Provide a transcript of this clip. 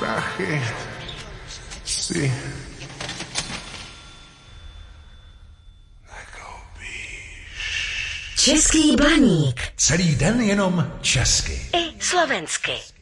prachy si nekoupíš. Český Blaník. Celý den jenom česky. I slovensky.